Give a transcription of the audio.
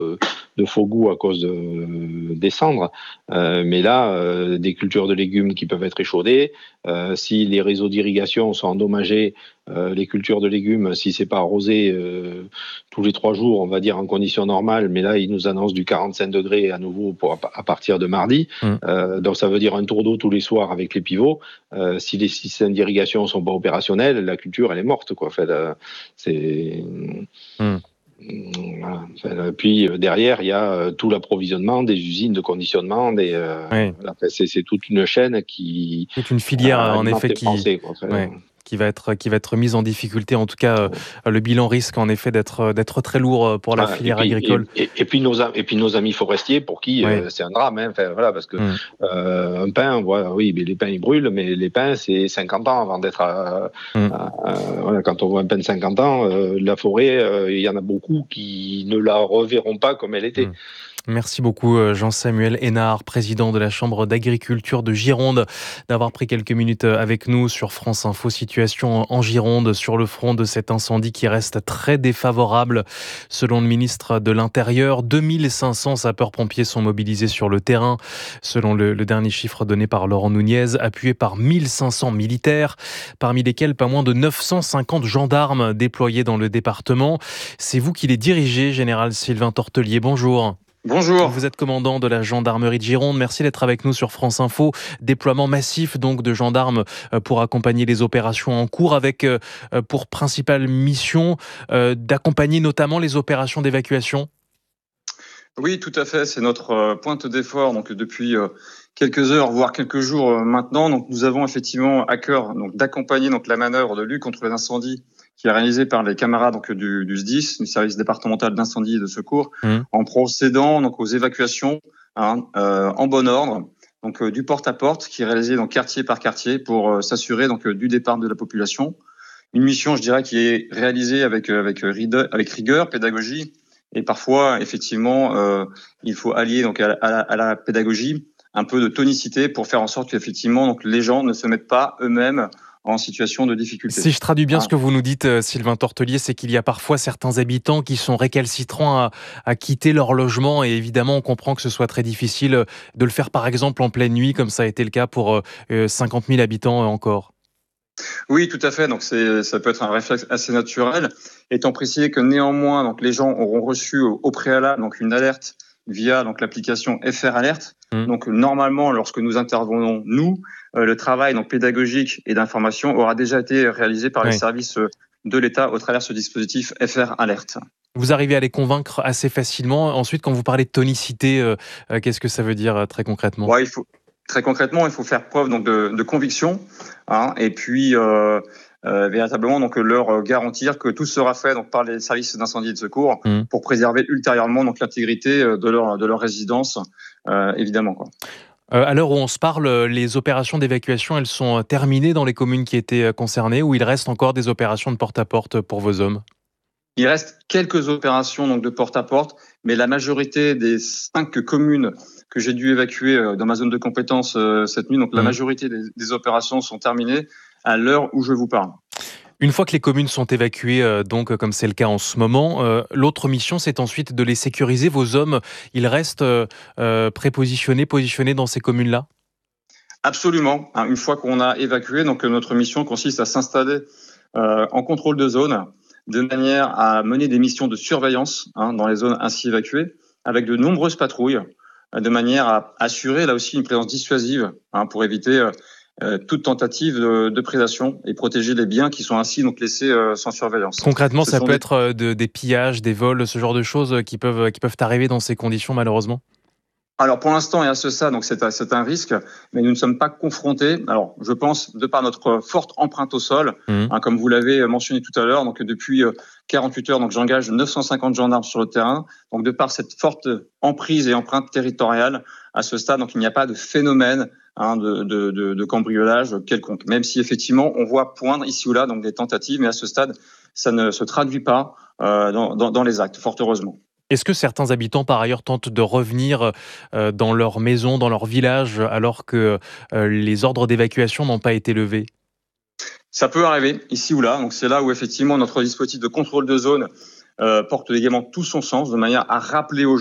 de faux goût à cause des cendres. Mais là, des cultures de légumes qui peuvent être échaudées. Si les réseaux d'irrigation sont endommagés, les cultures de légumes, si c'est pas arrosé tous les 3 jours, on va dire en conditions normales, mais là, ils nous annoncent du 45 degrés à nouveau à partir de mardi. Donc ça veut dire un tour d'eau tous les soirs avec les pivots. Si les systèmes d'irrigation sont pas opérationnels, la culture, elle est morte, quoi. C'est... Voilà. Puis derrière, il y a tout l'approvisionnement des usines de conditionnement. Oui. Voilà. C'est toute une chaîne qui... C'est une filière, en effet, français, quoi. qui va être mise en difficulté. En tout cas, le bilan risque en effet d'être très lourd pour la filière agricole. Et puis nos amis forestiers, pour qui c'est un drame. Voilà, parce que un pin, oui, mais les pins ils brûlent, mais les pins c'est 50 ans avant d'être. Voilà, quand on voit un pin de 50 ans, la forêt, il y en a beaucoup qui ne la reverront pas comme elle était. Merci beaucoup Jean-Samuel Hénard, président de la Chambre d'agriculture de Gironde, d'avoir pris quelques minutes avec nous sur France Info. Situation en Gironde sur le front de cet incendie qui reste très défavorable. Selon le ministre de l'Intérieur, 2500 sapeurs-pompiers sont mobilisés sur le terrain. Selon le dernier chiffre donné par Laurent Nunez, appuyé par 1500 militaires, parmi lesquels pas moins de 950 gendarmes déployés dans le département. C'est vous qui les dirigez, général Sylvain Tortelier. Bonjour. Bonjour. Vous êtes commandant de la gendarmerie de Gironde. Merci d'être avec nous sur France Info. Déploiement massif donc de gendarmes pour accompagner les opérations en cours avec pour principale mission d'accompagner notamment les opérations d'évacuation. Oui, tout à fait. C'est notre pointe d'effort donc depuis quelques heures, voire quelques jours maintenant. Donc nous avons effectivement à cœur donc d'accompagner donc la manœuvre de lutte contre les incendies qui est réalisée par les camarades donc du SDIS, du service départemental d'incendie et de secours, en procédant donc aux évacuations en bon ordre, donc du porte-à-porte qui est réalisé donc quartier par quartier pour s'assurer donc du départ de la population. Une mission, je dirais, qui est réalisée avec rigueur, pédagogie, et parfois effectivement il faut allier donc à la pédagogie un peu de tonicité pour faire en sorte qu'effectivement donc les gens ne se mettent pas eux-mêmes en situation de difficulté. Si je traduis bien ce que vous nous dites, Sylvain Tortelier, c'est qu'il y a parfois certains habitants qui sont récalcitrants à quitter leur logement, et évidemment on comprend que ce soit très difficile de le faire par exemple en pleine nuit, comme ça a été le cas pour 50 000 habitants encore. Oui, tout à fait. Donc ça peut être un réflexe assez naturel, étant précisé que néanmoins donc les gens auront reçu au préalable donc une alerte via donc l'application FR Alert. Donc normalement, lorsque nous intervenons le travail donc pédagogique et d'information aura déjà été réalisé par les services de l'État au travers de ce dispositif FR Alert. Vous arrivez à les convaincre assez facilement. Ensuite, quand vous parlez de tonicité, qu'est-ce que ça veut dire très concrètement ? Très concrètement, il faut faire preuve donc de conviction, et puis véritablement donc leur garantir que tout sera fait donc par les services d'incendie et de secours pour préserver ultérieurement donc l'intégrité de leur résidence, évidemment quoi. À l'heure où on se parle, les opérations d'évacuation, elles sont terminées dans les communes qui étaient concernées, ou il reste encore des opérations de porte-à-porte pour vos hommes ? Il reste quelques opérations donc de porte-à-porte, mais la majorité des 5 communes que j'ai dû évacuer dans ma zone de compétence cette nuit, donc la majorité des opérations sont terminées à l'heure où je vous parle. Une fois que les communes sont évacuées, donc comme c'est le cas en ce moment, l'autre mission, c'est ensuite de les sécuriser. Vos hommes, ils restent positionnés dans ces communes-là ? Absolument. Une fois qu'on a évacué, donc notre mission consiste à s'installer en contrôle de zone, de manière à mener des missions de surveillance dans les zones ainsi évacuées, avec de nombreuses patrouilles, de manière à assurer là aussi une présence dissuasive pour éviter toute tentative de prédation et protéger les biens qui sont ainsi donc laissés sans surveillance. Concrètement, ça peut être des pillages, des vols, ce genre de choses qui peuvent arriver dans ces conditions malheureusement ? Alors pour l'instant et à ce stade, donc c'est un risque, mais nous ne sommes pas confrontés. Alors je pense de par notre forte empreinte au sol, comme vous l'avez mentionné tout à l'heure, donc depuis 48 heures, donc j'engage 950 gendarmes sur le terrain. Donc de par cette forte emprise et empreinte territoriale, à ce stade, donc il n'y a pas de phénomène de cambriolage quelconque. Même si effectivement on voit poindre ici ou là donc des tentatives, mais à ce stade ça ne se traduit pas dans les actes, fort heureusement. Est-ce que certains habitants, par ailleurs, tentent de revenir dans leur maison, dans leur village, alors que les ordres d'évacuation n'ont pas été levés ? Ça peut arriver, ici ou là. Donc c'est là où, effectivement, notre dispositif de contrôle de zone porte également tout son sens de manière à rappeler aux